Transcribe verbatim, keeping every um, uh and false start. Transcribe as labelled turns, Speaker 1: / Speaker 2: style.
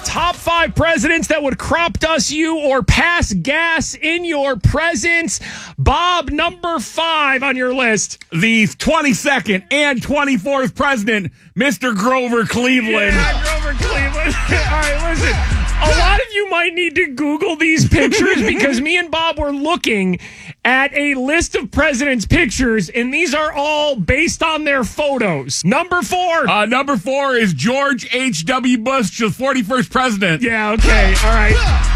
Speaker 1: top five presidents that would crop dust you or pass gas in your presence. Bob, number five on your list.
Speaker 2: The twenty-second and twenty-fourth president, Mister Grover Cleveland.
Speaker 1: Yeah, Grover Cleveland. All right, listen. A lot of you might need to Google these pictures because me and Bob were looking at a list of presidents' pictures, and these are all based on their photos. Number four.
Speaker 2: Uh, number four is George H W. Bush, the forty-first president.
Speaker 1: Yeah, okay. All right.